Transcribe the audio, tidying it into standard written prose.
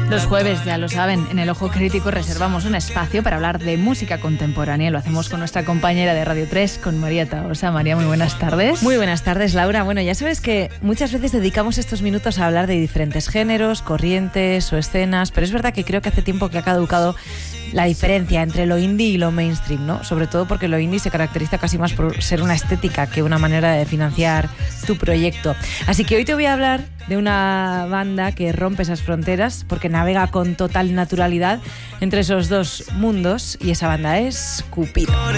Los jueves, ya lo saben, en El Ojo Crítico reservamos un espacio para hablar de música contemporánea. Lo hacemos con nuestra compañera de Radio 3, con María Tahosa. María, muy buenas tardes. Muy buenas tardes, Laura. Bueno, ya sabes que muchas veces dedicamos estos minutos a hablar de diferentes géneros, corrientes o escenas, pero es verdad que creo que hace tiempo que ha caducado la diferencia entre lo indie y lo mainstream, ¿no? Sobre todo porque lo indie se caracteriza casi más por ser una estética que una manera de financiar tu proyecto. Así que hoy te voy a hablar de una banda que rompe esas fronteras porque navega con total naturalidad entre esos dos mundos, y esa banda es Cupido.